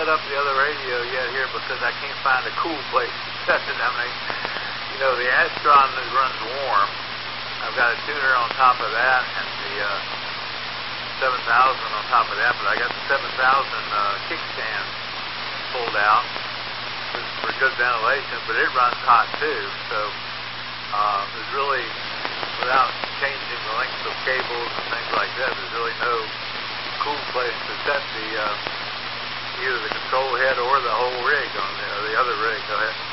set up the other radio yet here because I can't find a cool place to set it. I mean, you know, the Astron runs warm. I've got a tuner on top of that and the 7000 on top of that, but I got the 7000 kickstand pulled out for good ventilation, but it runs hot too. So there's really, without changing the length of cables and things like that, there's really no cool place to set the either the control head or the whole rig on the other rig. Go ahead.